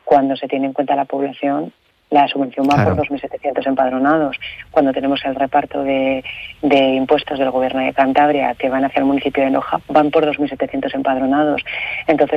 cuando se tiene en cuenta la población, la subvención va Claro. por 2.700 empadronados. Cuando tenemos el reparto de impuestos del Gobierno de Cantabria que van hacia el municipio de Noja, van por 2.700 empadronados. Entonces,